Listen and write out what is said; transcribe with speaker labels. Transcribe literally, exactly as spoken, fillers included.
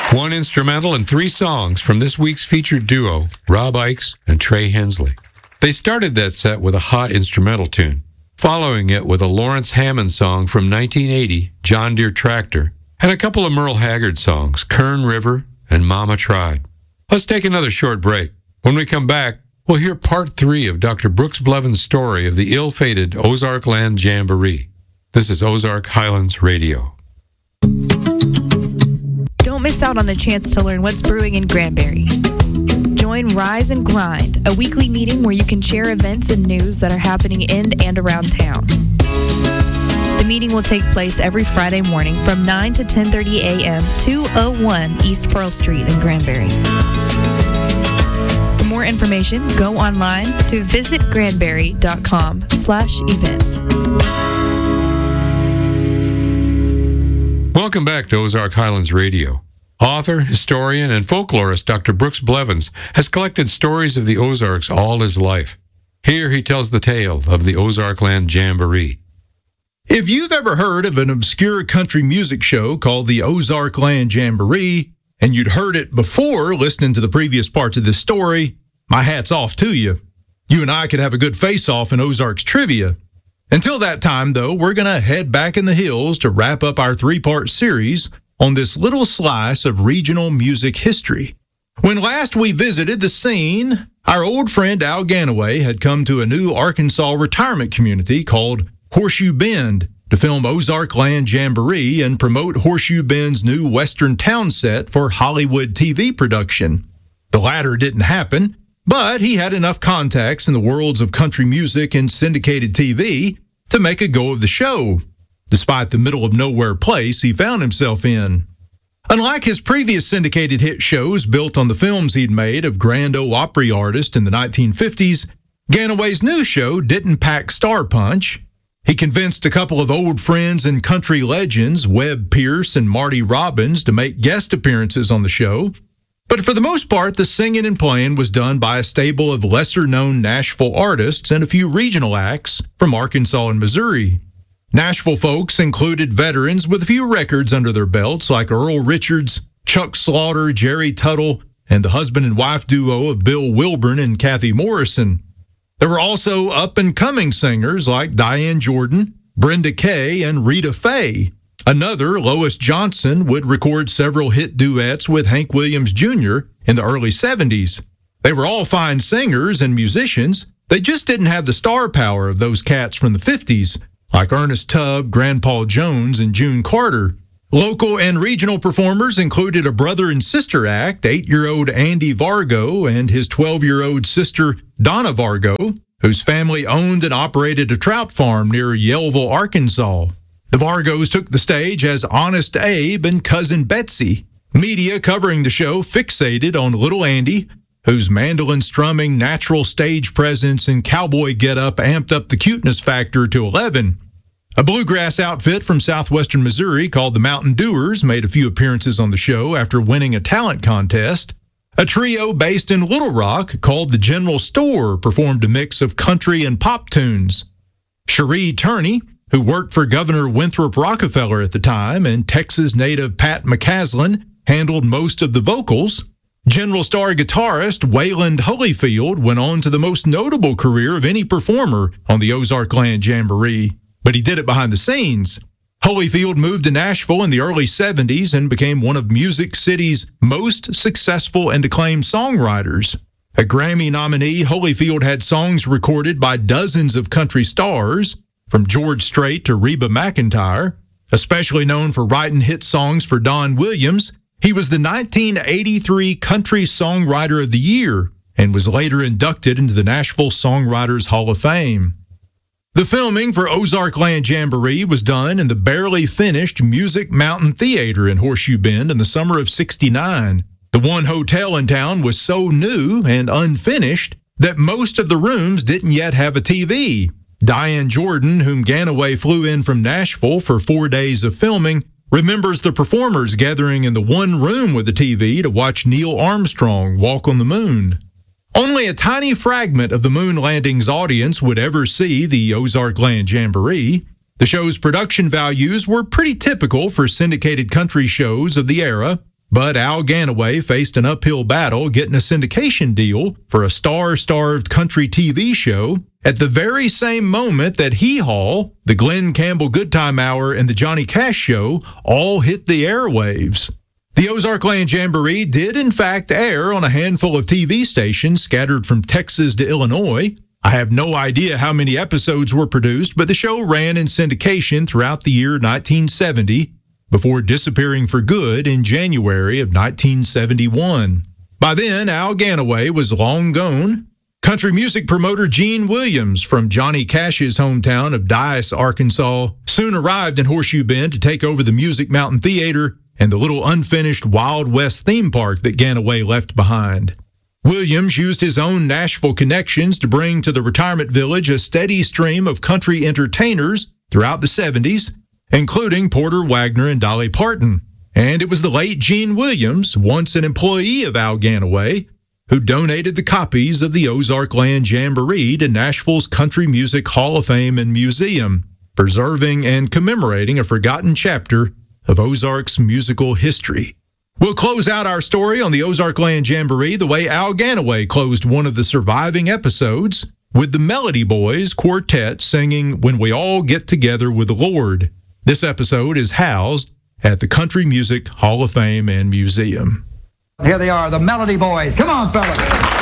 Speaker 1: One instrumental and three songs from this week's featured duo, Rob Ickes and Trey Hensley. They started that set with a hot instrumental tune, following it with a Lawrence Hammond song from nineteen eighty, John Deere Tractor, and a couple of Merle Haggard songs, Kern River and Mama Tried. Let's take another short break. When we come back, we'll hear part three of Doctor Brooks Blevins' story of the ill-fated Ozark Land Jamboree. This is Ozark Highlands Radio.
Speaker 2: Don't miss out on the chance to learn what's brewing in Granbury. Join Rise and Grind, a weekly meeting where you can share events and news that are happening in and around town. The meeting will take place every Friday morning from nine to ten thirty a.m. two oh one East Pearl Street in Granbury. For more information, go online to visit granbury dot com slash events.
Speaker 1: Welcome back to Ozark Highlands Radio. Author, historian, and folklorist Doctor Brooks Blevins has collected stories of the Ozarks all his life. Here he tells the tale of the Ozark Land Jamboree.
Speaker 3: If you've ever heard of an obscure country music show called the Ozark Land Jamboree, and you'd heard it before listening to the previous parts of this story, my hat's off to you. You and I could have a good face-off in Ozarks trivia. Until that time, though, we're going to head back in the hills to wrap up our three-part series on this little slice of regional music history. When last we visited the scene, our old friend Al Ganaway had come to a new Arkansas retirement community called Horseshoe Bend to film Ozark Land Jamboree and promote Horseshoe Bend's new Western town set for Hollywood T V production. The latter didn't happen, but he had enough contacts in the worlds of country music and syndicated T V to make a go of the show, despite the middle-of-nowhere place he found himself in. Unlike his previous syndicated hit shows built on the films he'd made of Grand Ole Opry artists in the nineteen fifties, Ganaway's new show didn't pack star punch. He convinced a couple of old friends and country legends, Webb Pierce and Marty Robbins, to make guest appearances on the show. But for the most part, the singing and playing was done by a stable of lesser-known Nashville artists and a few regional acts from Arkansas and Missouri. Nashville folks included veterans with a few records under their belts like Earl Richards, Chuck Slaughter, Jerry Tuttle, and the husband and wife duo of Bill Wilburn and Kathy Morrison. There were also up-and-coming singers like Diane Jordan, Brenda Kay, and Rita Fay. Another, Lois Johnson, would record several hit duets with Hank Williams Junior in the early seventies. They were all fine singers and musicians. They just didn't have the star power of those cats from the fifties, like Ernest Tubb, Grandpa Jones, and June Carter. Local and regional performers included a brother and sister act, eight-year-old Andy Vargo and his twelve-year-old sister Donna Vargo, whose family owned and operated a trout farm near Yellville, Arkansas. The Vargos took the stage as Honest Abe and Cousin Betsy. Media covering the show fixated on Little Andy, whose mandolin-strumming, natural stage presence, and cowboy getup amped up the cuteness factor to eleven. A bluegrass outfit from southwestern Missouri called the Mountain Dewars made a few appearances on the show after winning a talent contest. A trio based in Little Rock called the General Store performed a mix of country and pop tunes. Cherie Turney, who worked for Governor Winthrop Rockefeller at the time, and Texas native Pat McCaslin handled most of the vocals. General Star guitarist Wayland Holyfield went on to the most notable career of any performer on the Ozark Land Jamboree, but he did it behind the scenes. Holyfield moved to Nashville in the early seventies and became one of Music City's most successful and acclaimed songwriters. A Grammy nominee, Holyfield had songs recorded by dozens of country stars, from George Strait to Reba McEntire. Especially known for writing hit songs for Don Williams, he was the nineteen eighty-three Country Songwriter of the Year and was later inducted into the Nashville Songwriters Hall of Fame. The filming for Ozark Land Jamboree was done in the barely finished Music Mountain Theater in Horseshoe Bend in the summer of sixty-nine. The one hotel in town was so new and unfinished that most of the rooms didn't yet have a T V. Diane Jordan, whom Ganaway flew in from Nashville for four days of filming, remembers the performers gathering in the one room with the T V to watch Neil Armstrong walk on the moon. Only a tiny fragment of the moon landing's audience would ever see the Ozark Land Jamboree. The show's production values were pretty typical for syndicated country shows of the era. But Al Ganaway faced an uphill battle getting a syndication deal for a star-starved country T V show at the very same moment that Hee Haw, the Glenn Campbell Good Time Hour, and the Johnny Cash Show all hit the airwaves. The Ozark Land Jamboree did in fact air on a handful of T V stations scattered from Texas to Illinois. I have no idea how many episodes were produced, but the show ran in syndication throughout the year nineteen seventy, before disappearing for good in January of nineteen seventy-one. By then, Al Ganaway was long gone. Country music promoter Gene Williams from Johnny Cash's hometown of Dyess, Arkansas, soon arrived in Horseshoe Bend to take over the Music Mountain Theater and the little unfinished Wild West theme park that Ganaway left behind. Williams used his own Nashville connections to bring to the retirement village a steady stream of country entertainers throughout the seventies, including Porter Wagner and Dolly Parton. And it was the late Gene Williams, once an employee of Al Ganaway, who donated the copies of the Ozark Land Jamboree to Nashville's Country Music Hall of Fame and Museum, preserving and commemorating a forgotten chapter of Ozark's musical history. We'll close out our story on the Ozark Land Jamboree the way Al Ganaway closed one of the surviving episodes, with the Melody Boys Quartet singing When We All Get Together with the Lord. This episode is housed at the Country Music Hall of Fame and Museum.
Speaker 4: Here they are, the Melody Boys. Come on, fellas.